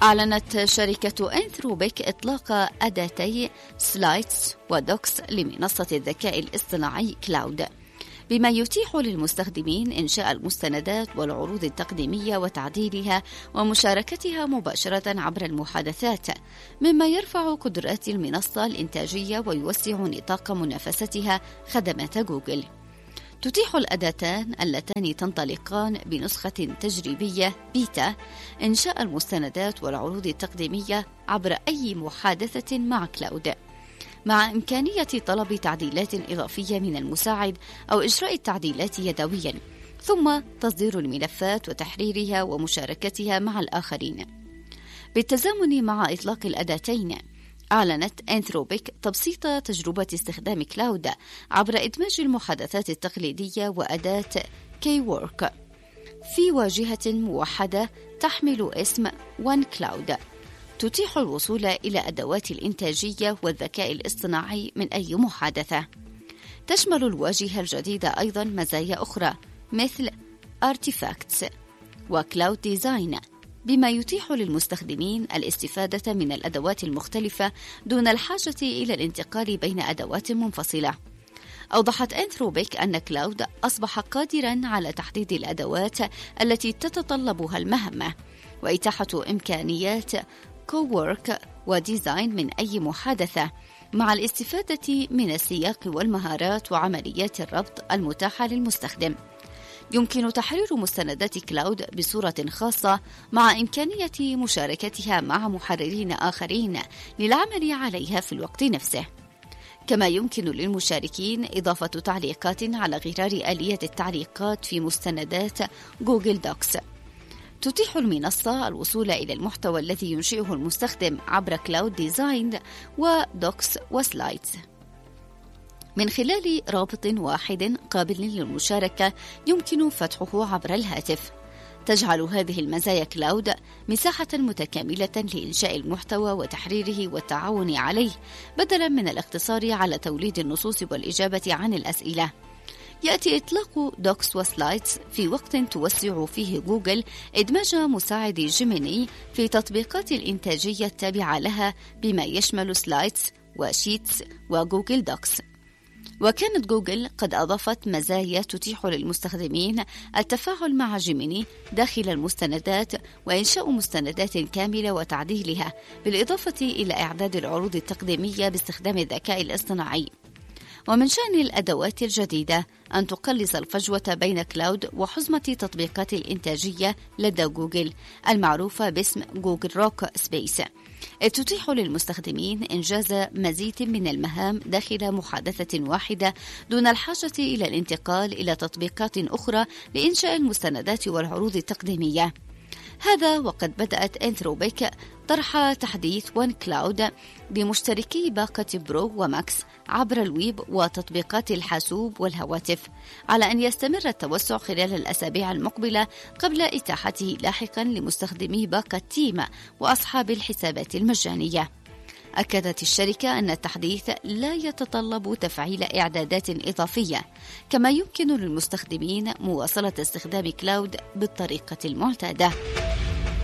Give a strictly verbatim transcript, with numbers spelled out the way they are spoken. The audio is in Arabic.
أعلنت شركة أنثروبيك إطلاق أداتي سلايدز ودوكس لمنصة الذكاء الاصطناعي كلاود، بما يتيح للمستخدمين إنشاء المستندات والعروض التقديمية وتعديلها ومشاركتها مباشرة عبر المحادثات، مما يرفع قدرات المنصة الإنتاجية ويوسع نطاق منافستها خدمات جوجل. تتيح الأداتان اللتان تنطلقان بنسخة تجريبية بيتا إنشاء المستندات والعروض التقديمية عبر أي محادثة مع كلاود، مع إمكانية طلب تعديلات إضافية من المساعد أو إجراء التعديلات يدويا، ثم تصدير الملفات وتحريرها ومشاركتها مع الآخرين. بالتزامن مع إطلاق الأداتين، أعلنت أنثروبيك تبسيط تجربة استخدام كلاود عبر إدماج المحادثات التقليدية وأداة كي وورك في واجهة موحدة تحمل اسم وان كلاود، تتيح الوصول إلى أدوات الإنتاجية والذكاء الاصطناعي من أي محادثة. تشمل الواجهة الجديدة أيضا مزايا أخرى مثل Artifacts وكلاود ديزاين، بما يتيح للمستخدمين الاستفادة من الأدوات المختلفة دون الحاجة إلى الانتقال بين أدوات منفصلة. أوضحت أنثروبيك أن كلاود أصبح قادرا على تحديد الأدوات التي تتطلبها المهمة وإتاحة إمكانيات كوورك وديزاين من أي محادثة، مع الاستفادة من السياق والمهارات وعمليات الربط المتاحة للمستخدم. يمكن تحرير مستندات كلاود بصورة خاصة مع إمكانية مشاركتها مع محررين آخرين للعمل عليها في الوقت نفسه. كما يمكن للمشاركين إضافة تعليقات على غرار آلية التعليقات في مستندات جوجل دوكس. تتيح المنصة الوصول إلى المحتوى الذي ينشئه المستخدم عبر كلاود ديزاين ودوكس وسلايدز من خلال رابط واحد قابل للمشاركة يمكن فتحه عبر الهاتف. تجعل هذه المزايا كلاود مساحة متكاملة لإنشاء المحتوى وتحريره والتعاون عليه، بدلا من الاقتصار على توليد النصوص والإجابة عن الأسئلة. يأتي إطلاق دوكس وسلايدز في وقت توسع فيه جوجل إدماج مساعد جيميني في تطبيقات الإنتاجية التابعة لها، بما يشمل سلايدز وشيتس وجوجل دوكس. وكانت جوجل قد أضافت مزايا تتيح للمستخدمين التفاعل مع جيميني داخل المستندات وإنشاء مستندات كاملة وتعديلها، بالإضافة إلى إعداد العروض التقديمية باستخدام الذكاء الاصطناعي. ومن شأن الأدوات الجديدة أن تقلص الفجوة بين كلاود وحزمة تطبيقات الإنتاجية لدى جوجل المعروفة باسم جوجل روك سبيس، تتيح للمستخدمين إنجاز مزيد من المهام داخل محادثة واحدة دون الحاجة إلى الانتقال إلى تطبيقات أخرى لإنشاء المستندات والعروض التقديمية. هذا وقد بدأت أنثروبيك طرح تحديث وان كلاود بمشتركي باقة برو وماكس عبر الويب وتطبيقات الحاسوب والهواتف، على أن يستمر التوسع خلال الأسابيع المقبلة قبل إتاحته لاحقا لمستخدمي باقة تيم وأصحاب الحسابات المجانية. أكدت الشركة أن التحديث لا يتطلب تفعيل إعدادات إضافية، كما يمكن للمستخدمين مواصلة استخدام كلاود بالطريقة المعتادة.